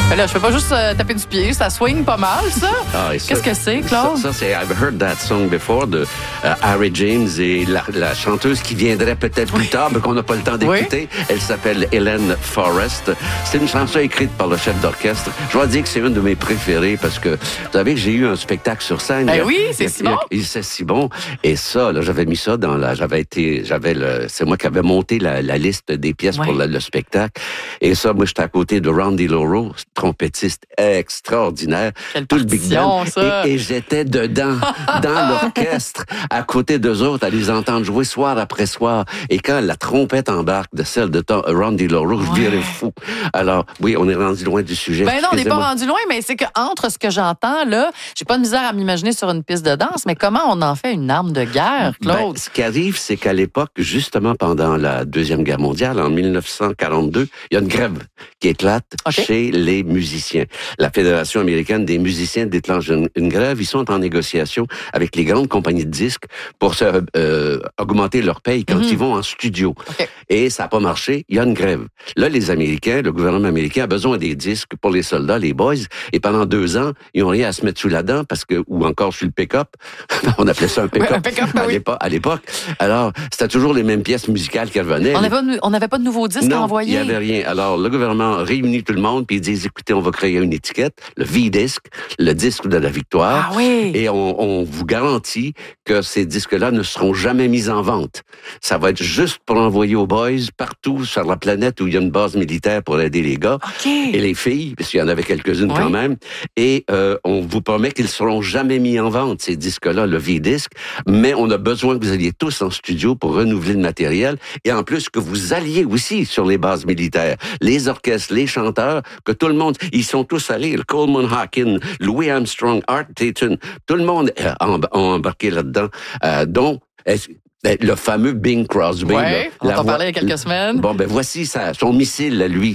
Mais là, je fais pas juste taper du pied, ça swing pas mal, ça. Qu'est-ce que c'est, Claude? Ça, c'est I've heard that song before de Harry James et la chanteuse qui viendrait peut-être plus tard, mais qu'on n'a pas le temps d'écouter. Oui. Elle s'appelle Helen Forrest. C'est une chanson écrite par le chef d'orchestre. Je dois dire que c'est une de mes préférées parce que, vous savez que j'ai eu un spectacle sur scène. Ben oui, c'est si bon. C'est si bon. Et ça, là, j'avais mis ça dans la... c'est moi qui avais monté la liste des pièces pour le spectacle. Et ça, moi, j'étais à côté de Randy Loro, trompettiste extraordinaire. Quelle tout le big band. Ça. Et j'étais dedans, dans l'orchestre, à côté d'eux autres, à les entendre jouer soir après soir. Et quand la trompette embarque de celle de Randy Loro, je virais fou. Alors, oui, on est rendu loin du sujet. Ben non, on n'est pas rendu loin, mais c'est qu'entre ce que j'entends, là, j'ai pas de misère à m'imaginer sur une piste de danse, mais comment on en fait une arme de guerre, Claude? Ce qui arrive, c'est qu'à l'époque, justement pendant la Deuxième Guerre mondiale, en 1942, il y a une grève qui éclate chez les musiciens. La Fédération américaine des musiciens déclenche une grève. Ils sont en négociation avec les grandes compagnies de disques pour augmenter leur paye quand ils vont en studio. Et ça n'a pas marché. Il y a une grève. Là, les Américains, le gouvernement américain a besoin des disques pour les soldats, les boys. Et pendant 2 ans, ils n'ont rien à se mettre sous la dent ou encore sur le pick-up. On appelait ça un pick-up, à l'époque. Alors, c'était toujours les mêmes pièces musicales qui revenaient. On n'avait pas de nouveaux disques à envoyer. Il n'y avait rien. Alors, le gouvernement réunit tout le monde puis ils disent, écoutez, on va créer une étiquette, le V-disc, le disque de la victoire. Ah oui. Et on vous garantit que ces disques-là ne seront jamais mis en vente. Ça va être juste pour envoyer aux boys partout sur la planète où il y a une base militaire pour aider les gars et les filles, parce qu'il y en avait quelques-unes quand même. Et on vous promet qu'ils seront jamais mis en vente, ces disques-là, le V-disc. Mais on a besoin que vous alliez tous en studio pour renouveler le matériel et en plus que vous alliez aussi sur les bases militaires. Les orchestres, les chanteurs, que tout le monde, ils sont tous allés. Coleman Hawkins, Louis Armstrong, Art Tatum, tout le monde a embarqué là-dedans. Donc, le fameux Bing Crosby. Oui, on t'en parlait il y a quelques semaines. Bon, ben voici son missile à lui.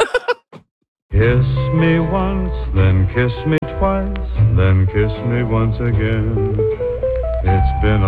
Kiss me once, then kiss me twice, then kiss me once again. It's been